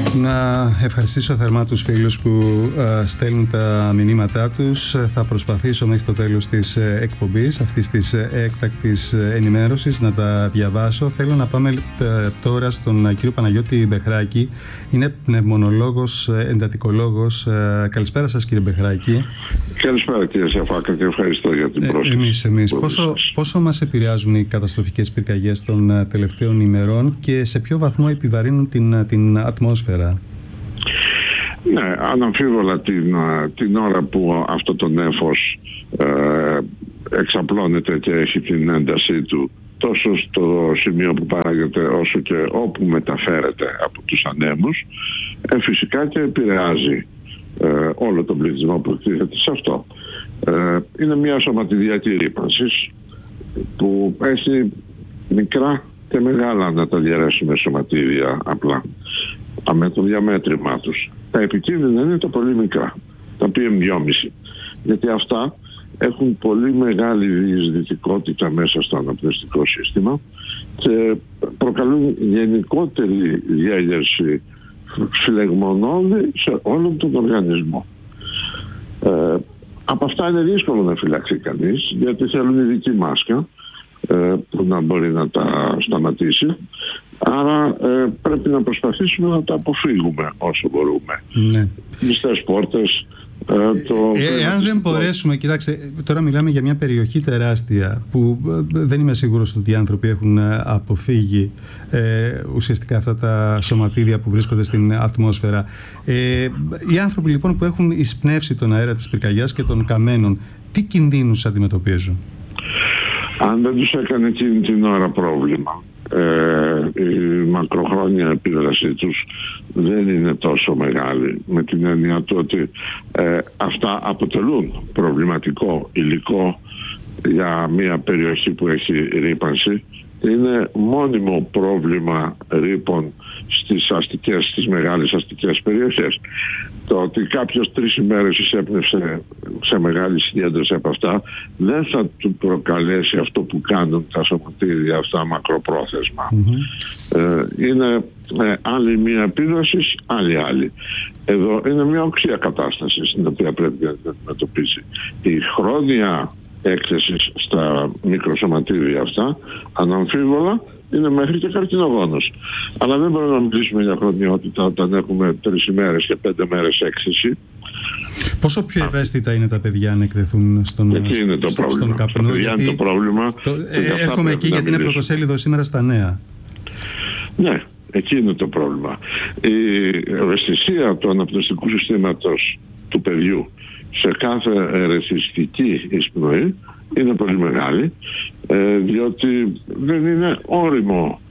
Να ευχαριστήσω θερμά τους φίλους που στέλνουν τα μηνύματά τους. Θα προσπαθήσω μέχρι το τέλος της εκπομπής, αυτής της έκτακτης ενημέρωσης, να τα διαβάσω. Θέλω να πάμε τώρα στον κύριο Παναγιώτη Μπεχράκη. Είναι πνευμονολόγος, εντατικολόγος. Καλησπέρα σας, κύριε Μπεχράκη. Καλησπέρα, κύριε Σαφάκα, και ευχαριστώ για την πρόσκληση. Εμείς. Πόσο μας επηρεάζουν οι καταστροφικές πυρκαγιές των τελευταίων ημερών και σε ποιο βαθμό επιβαρύνουν την ατμόσφαιρα? Ναι, αναμφίβολα την ώρα που αυτό το νέφος εξαπλώνεται και έχει την έντασή του τόσο στο σημείο που παράγεται όσο και όπου μεταφέρεται από τους ανέμους, φυσικά και επηρεάζει όλο τον πληθυσμό που εκτίθεται σε αυτό. Είναι μια σωματιδιακή ρύπανση που έχει μικρά και μεγάλα, να τα διαιρέσουμε, σωματίδια απλά με το διαμέτρημά τους. Τα επικίνδυνα είναι τα πολύ μικρά, τα PM2,5, γιατί αυτά έχουν πολύ μεγάλη διεισδυτικότητα μέσα στο αναπνευστικό σύστημα και προκαλούν γενικότερη διέγερση φλεγμονώδη σε όλον τον οργανισμό. Από αυτά είναι δύσκολο να φυλάξει κανείς, γιατί θέλουν ειδική μάσκα που να μπορεί να τα σταματήσει. Άρα πρέπει να προσπαθήσουμε να τα αποφύγουμε όσο μπορούμε. Ναι. Μιστές πόρτες. Εάν δεν μπορέσουμε, κοιτάξτε, τώρα μιλάμε για μια περιοχή τεράστια που δεν είμαι σίγουρος ότι οι άνθρωποι έχουν αποφύγει ουσιαστικά αυτά τα σωματίδια που βρίσκονται στην ατμόσφαιρα. Οι άνθρωποι λοιπόν που έχουν εισπνεύσει τον αέρα της πυρκαγιάς και των καμένων, τι κινδύνους αντιμετωπίζουν? Αν δεν τους έκανε εκείνη την ώρα πρόβλημα, η μακροχρόνια επίδρασή τους δεν είναι τόσο μεγάλη, με την έννοια του ότι αυτά αποτελούν προβληματικό υλικό για μια περιοχή που έχει ρύπανση. Είναι μόνιμο πρόβλημα ρήπων στις μεγάλες αστικές περιοχές. Το ότι κάποιος 3 ημέρες εισέπνευσε σε μεγάλη συγκέντρωση από αυτά δεν θα του προκαλέσει αυτό που κάνουν τα σωματίδια αυτά μακροπρόθεσμα. Είναι άλλη μία επίδραση, άλλη. Εδώ είναι μια οξία κατάσταση στην οποία πρέπει να αντιμετωπίσει. Η χρόνια έκθεση στα μικροσωματίδια αυτά, αναμφίβολα, είναι μέχρι και καρκινογόνος. Αλλά δεν μπορούμε να μιλήσουμε για χρονιότητα όταν έχουμε 3 ημέρες και 5 μέρες έκθεση. Πόσο πιο ευαίσθητα είναι τα παιδιά να εκτεθούν στον καπνό? Τα παιδιά είναι το πρόβλημα. Έρχομαι εκεί γιατί είναι πρωτοσέλιδο σήμερα στα νέα. Ναι, εκεί είναι το πρόβλημα. Η ευαισθησία του αναπνευστικού συστήματος του παιδιού σε κάθε ερεθιστική εισπνοή είναι πολύ μεγάλη, διότι δεν είναι όριμο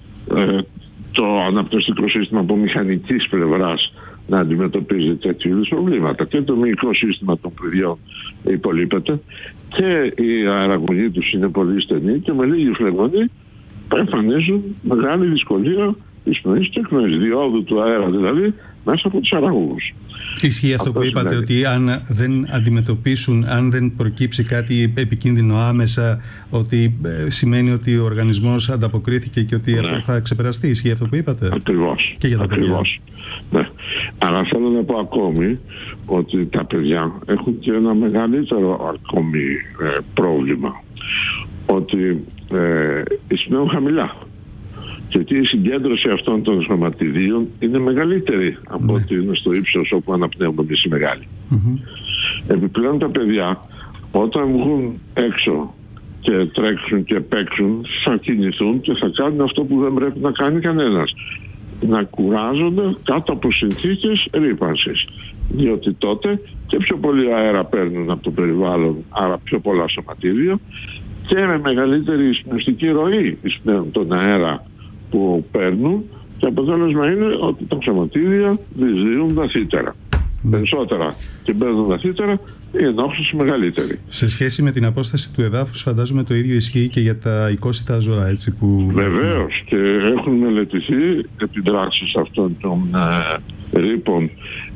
το αναπνευστικό σύστημα από μηχανικής πλευράς να αντιμετωπίζει τέτοιου είδους προβλήματα. Και το μυϊκό σύστημα των παιδιών υπολείπεται και η αεραγωγή τους είναι πολύ στενή και με λίγη φλεγμονή εμφανίζουν μεγάλη δυσκολία εισπνοής και εκπνοής, διόδου του αέρα δηλαδή μέσα από τους αεραγωγούς. Ισχύει αυτό που είπατε, ότι αν δεν αντιμετωπίσουν, αν δεν προκύψει κάτι επικίνδυνο άμεσα, ότι σημαίνει ότι ο οργανισμός ανταποκρίθηκε και ότι αυτό θα ξεπεραστεί? Ισχύει αυτό που είπατε? Ακριβώς. Και για τα παιδιά. Ναι. Αλλά θέλω να πω ακόμη ότι τα παιδιά έχουν και ένα μεγαλύτερο ακόμη πρόβλημα. Ότι εισπνέουν χαμηλά. Και η συγκέντρωση αυτών των σωματιδίων είναι μεγαλύτερη από ότι είναι στο ύψος όπου αναπνέουμε εμείς οι μεγάλοι. Επιπλέον τα παιδιά όταν βγουν έξω και τρέξουν και παίξουν θα κινηθούν και θα κάνουν αυτό που δεν πρέπει να κάνει κανένας. Να κουράζονται κάτω από συνθήκες ρύπανσης. Διότι τότε και πιο πολύ αέρα παίρνουν από το περιβάλλον, άρα πιο πολλά σωματίδια, και με μεγαλύτερη εισπνευστική ροή εισπνέουν τον αέρα που παίρνουν, και αποτέλεσμα είναι ότι τα σωματίδια διεισδύουν βαθύτερα. Περισσότερα και μπαίνουν βαθύτερα, η ενόχληση μεγαλύτερη. Σε σχέση με την απόσταση του εδάφους, φαντάζομαι το ίδιο ισχύει και για τα οικόσιτα ζώα, έτσι που... Βεβαίως, και έχουν μελετηθεί επιδράσεις αυτών των ρήπων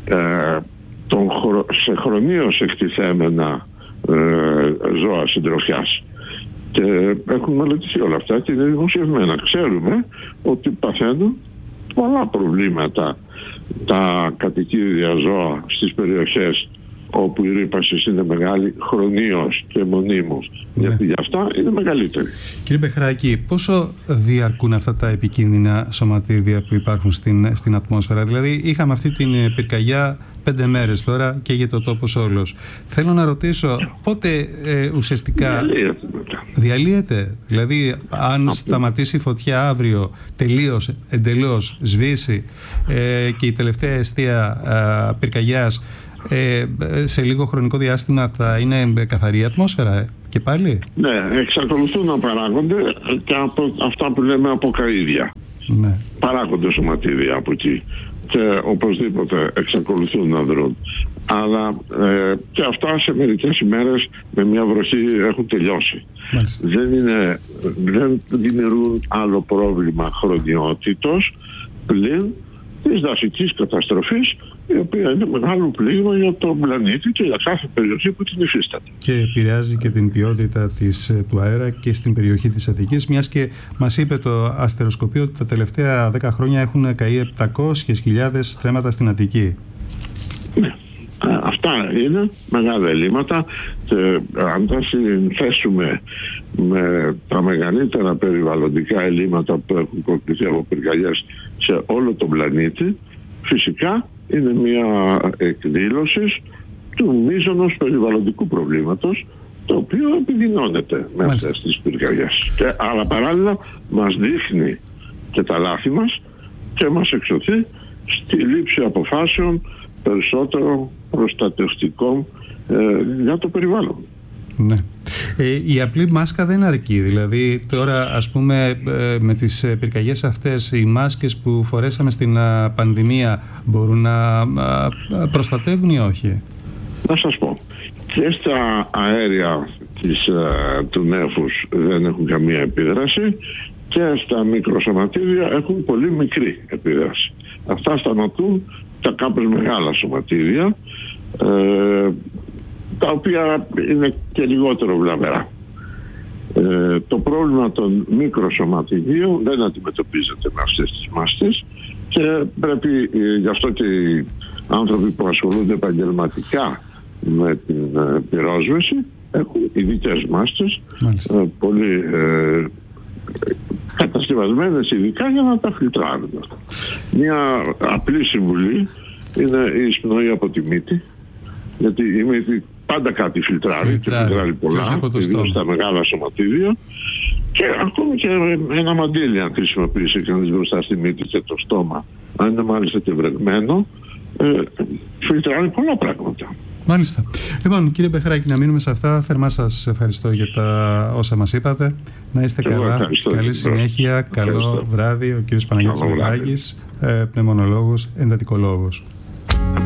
σε χρονίως εκτιθέμενα ζώα συντροφιάς. Και έχουν μελετηθεί όλα αυτά και είναι δημοσιευμένα. Ξέρουμε ότι παθαίνουν πολλά προβλήματα τα κατοικίδια ζώα στις περιοχές όπου η ρύπανση είναι μεγάλη χρονίως και μονίμως, γιατί για αυτά είναι μεγαλύτερη. Κύριε Μπεχράκη, πόσο διαρκούν αυτά τα επικίνδυνα σωματίδια που υπάρχουν στην ατμόσφαιρα? Δηλαδή είχαμε αυτή την πυρκαγιά 5 μέρες τώρα και για το τόπος όλος. Θέλω να ρωτήσω πότε ουσιαστικά διαλύεται. Δηλαδή αν σταματήσει η φωτιά αύριο εντελώς σβήσει και η τελευταία αιστεία πυρκαγιάς, σε λίγο χρονικό διάστημα θα είναι καθαρή ατμόσφαιρα και πάλι? Ναι, εξακολουθούν να παράγονται και από αυτά που λέμε αποκαΐδια. Ναι. Παράγονται σωματίδια από εκεί και οπωσδήποτε εξακολουθούν να δρουν. Αλλά και αυτά σε μερικές ημέρες με μια βροχή έχουν τελειώσει. Δεν δημιουργούν άλλο πρόβλημα χρονιότητος πλην της δασικής καταστροφής, η οποία είναι μεγάλο πλήγμα για τον πλανήτη και για κάθε περιοχή που την υφίσταται. Και επηρεάζει και την ποιότητα του αέρα και στην περιοχή της Αττικής, μιας και μας είπε το αστεροσκοπείο ότι τα τελευταία 10 χρόνια έχουν καεί 700.000 στρέμματα στην Αττική. Ναι. Αυτά είναι μεγάλα ελλείμματα και αν τα συνθέσουμε με τα μεγαλύτερα περιβαλλοντικά ελλείμματα που έχουν προκληθεί από πυρκαγιές σε όλο τον πλανήτη, φυσικά είναι μια εκδήλωση του μείζωνος περιβαλλοντικού προβλήματος, το οποίο επιδεινώνεται με αυτές τις πυρκαγιές. Αλλά παράλληλα μας δείχνει και τα λάθη μας και μας εξωθεί στη λήψη αποφάσεων περισσότερο προστατευτικών για το περιβάλλον. Ναι. Η απλή μάσκα δεν αρκεί. Δηλαδή τώρα ας πούμε με τις πυρκαγιές αυτές οι μάσκες που φορέσαμε στην πανδημία μπορούν να προστατεύουν ή όχι? Να σας πω, και στα αέρια του νέφους δεν έχουν καμία επίδραση και στα μικροσωματίδια έχουν πολύ μικρή επίδραση. Αυτά σταματούν τα κάπως μεγάλα σωματίδια, τα οποία είναι και λιγότερο βλαβερά. Το πρόβλημα των μικροσωματιδίων δεν αντιμετωπίζεται με αυτές τις μάσκες και πρέπει γι' αυτό και οι άνθρωποι που ασχολούνται επαγγελματικά με την πυρόσβεση έχουν ειδικές μάσκες, πολύ κατασκευασμένες ειδικά για να τα φιλτράρουν. Μια απλή συμβουλή είναι η εισπνοή από τη μύτη, γιατί η μύτη πάντα κάτι φιλτράρει και φιλτράρει πολλά, ιδίως στα μεγάλα σωματίδια, και ακόμη και ένα μαντίλι αν χρησιμοποιήσει κανείς μπροστά στη μύτη και το στόμα, αν είναι μάλιστα και βρεγμένο, φιλτράρει πολλά πράγματα. Μάλιστα. Λοιπόν, κύριε Μπεχράκη, να μείνουμε σε αυτά. Θερμά σας ευχαριστώ για τα όσα μας είπατε. Να είστε καλά. Καλή συνέχεια. Καλό βράδυ. Ο κύριος Παναγιώτης Μπεχράκης, πνευμονολόγος, εντατικολόγος.